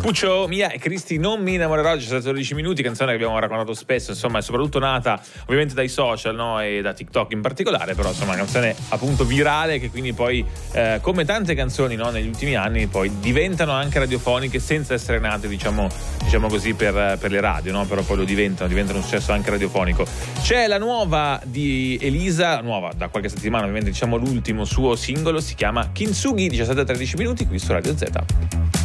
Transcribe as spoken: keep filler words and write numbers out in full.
Puccio, Mia e Cristi, non mi innamorerò, ci sono dodici minuti, canzone che abbiamo raccontato spesso, insomma è soprattutto nata ovviamente dai social, no? E da TikTok in particolare, però insomma una canzone appunto virale che quindi poi eh, come tante canzoni, no? Negli ultimi anni poi diventano anche radiofoniche senza essere nate diciamo, diciamo così per, per le radio, no? Però poi lo diventano, diventano un successo anche radiofonico. C'è la nuova di Elisa, nuova da qualche settimana ovviamente, diciamo l'ultimo suo singolo, si chiama Kintsugi, diciassette a tredici minuti qui su Radio Z.